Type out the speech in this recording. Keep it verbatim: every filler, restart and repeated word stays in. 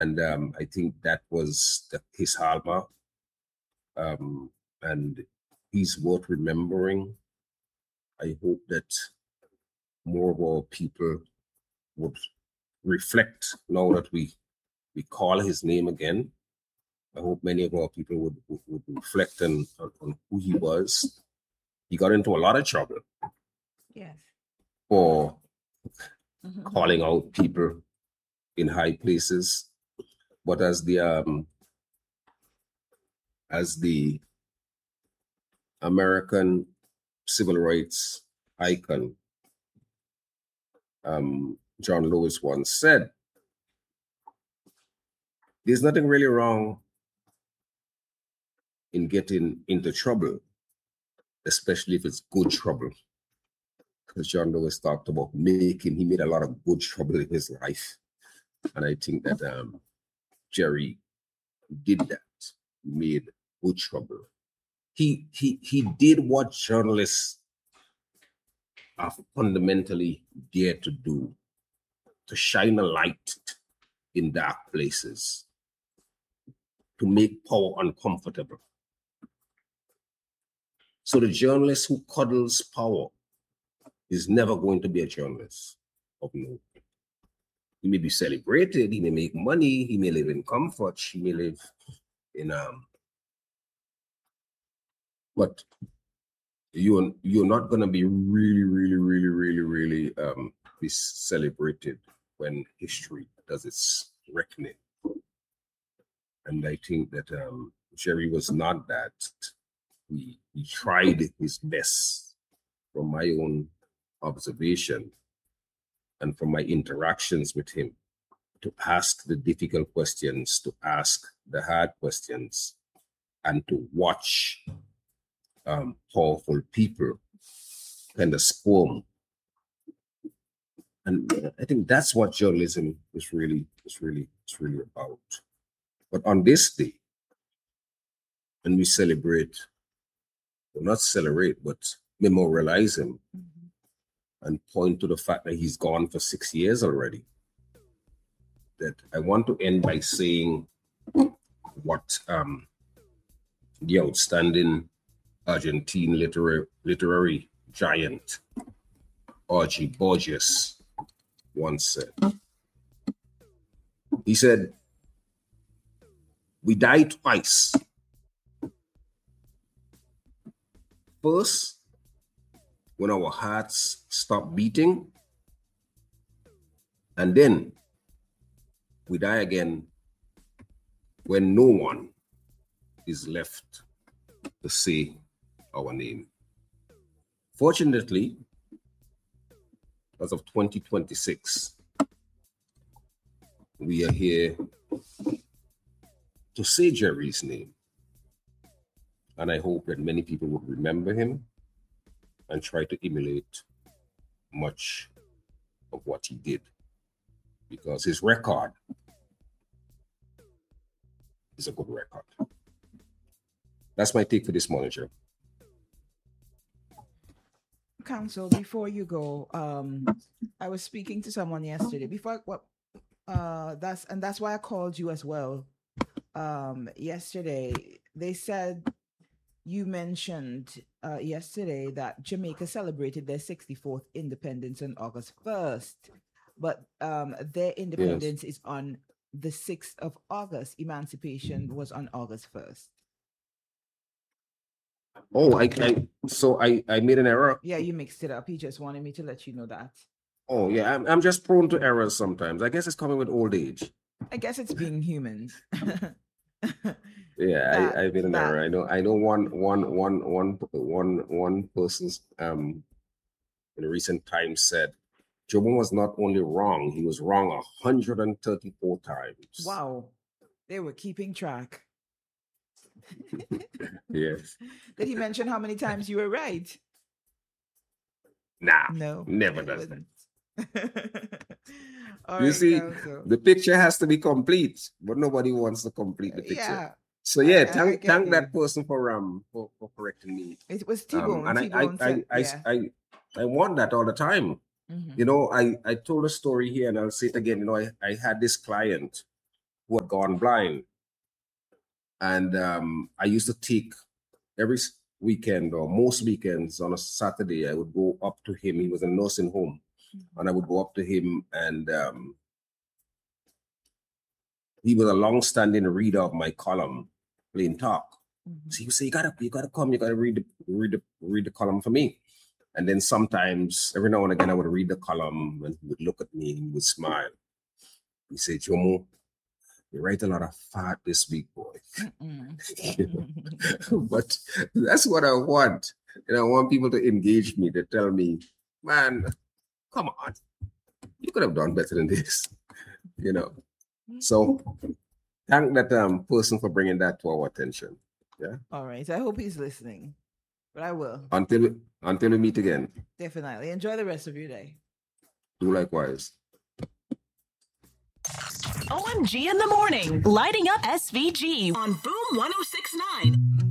And um, I think that was the, his hallmark. Um, and he's worth remembering. I hope that more of our people would reflect now that we we call his name again. I hope many of our people would, would, would reflect on, on who he was. He got into a lot of trouble. Yes. For mm-hmm. calling out people in high places. But as the um as the American civil rights icon, um, John Lewis once said, there's nothing really wrong in getting into trouble, especially if it's good trouble. Because John Lewis talked about making, he made a lot of good trouble in his life. And I think that um, Jerry did that, made good trouble. He, he, he did what journalists are fundamentally dared to do, to shine a light in dark places, to make power uncomfortable. So the journalist who cuddles power is never going to be a journalist of note. He may be celebrated, he may make money, he may live in comfort, he may live in um but you're you're not gonna be really, really, really, really, really um be celebrated when history does its reckoning. And I think that um Jerry was not that. He, he tried his best, from my own observation and from my interactions with him, to ask the difficult questions, to ask the hard questions, and to watch um, powerful people kind of squirm. And I think that's what journalism is really, is really, is really about. But on this day, when we celebrate, well, not celebrate, but memorialize him, mm-hmm. and point to the fact that he's gone for six years already, that I want to end by saying what um, the outstanding Argentine literary, literary giant Archie Borges once said. He said, "We die twice. First, when our hearts stop beating, and then we die again when no one is left to say our name." Fortunately, as of twenty twenty-six, we are here to say Jerry's name. And I hope that many people would remember him and try to emulate much of what he did, because his record is a good record. That's my take for this morning, Joe. Counsel, before you go, um, I was speaking to someone yesterday. Before what, uh, that's and that's why I called you as well. Um, yesterday, they said you mentioned uh, yesterday that Jamaica celebrated their sixty-fourth independence on August first, but um, their independence yes. is on the sixth of August. Emancipation was on August first. Oh, I, I so I, I made an error. Yeah, you mixed it up. He just wanted me to let you know that. Oh, yeah, I'm, I'm just prone to errors sometimes. I guess it's coming with old age. I guess it's being human. Yeah, that, I, I made an that. error. I know I know one one one one one one person's um in recent times said Jomo was not only wrong, he was wrong one hundred thirty-four times. Wow. They were keeping track. Yes. Did he mention how many times you were right? Nah. No. Never does that. You right, see, so. The picture has to be complete, but nobody wants to complete the picture. Yeah. So yeah, I, thank I thank you. that person for um for, for correcting me. It was T-Bone. Um, and T-Bone I I said, I, yeah. I, I I want that all the time. Mm-hmm. You know, I I told a story here, and I'll say it again. You know, I I had this client who had gone blind. And um, I used to take every s- weekend or most weekends on a Saturday, I would go up to him. He was in a nursing home. And I would go up to him, and um, he was a long-standing reader of my column, Plain Talk. Mhm. So he would say, "You gotta, you gotta come. You gotta read the, read the, read the column for me." And then sometimes, every now and again, I would read the column, and he would look at me and he would smile. He said, "Jomo, you write a lot of fat this week, boy." You know? But that's what I want. And I want people to engage me, to tell me, "Man, come on, you could have done better than this." You know. So thank that um person for bringing that to our attention. Yeah. All right. I hope he's listening, but I will Until until we meet again. definitely enjoy the rest of your day. Do likewise. O M G in the morning, lighting up S V G on Boom one oh six point nine.